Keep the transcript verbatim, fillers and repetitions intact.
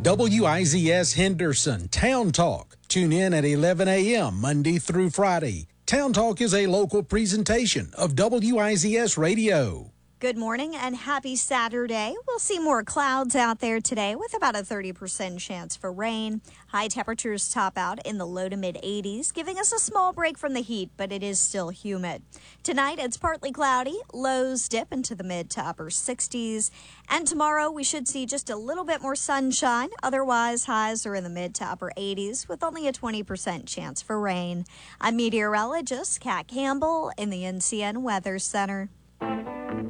W I Z S Henderson Town Talk. Tune in at eleven a.m. Monday through Friday. Town Talk is a local presentation of W I Z S Radio. Good morning and happy Saturday. We'll see more clouds out there today with about a thirty percent chance for rain. High temperatures top out in the low to mid eighties, giving us a small break from the heat, but it is still humid. Tonight, it's partly cloudy. Lows dip into the mid to upper sixties. And tomorrow, we should see just a little bit more sunshine. Otherwise, highs are in the mid to upper eighties with only a twenty percent chance for rain. I'm meteorologist Kat Campbell in the N C N Weather Center.